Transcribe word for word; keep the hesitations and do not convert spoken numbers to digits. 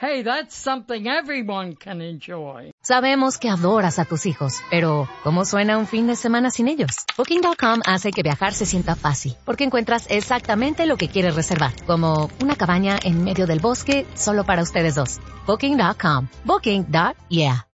Hey, that's something everyone can enjoy. Sabemos que adoras a tus hijos, pero ¿cómo suena un fin de semana sin ellos? Booking punto com hace que viajar se sienta fácil, porque encuentras exactamente lo que quieres reservar, como una cabaña en medio del bosque solo para ustedes dos. Booking punto com. Booking. Yeah.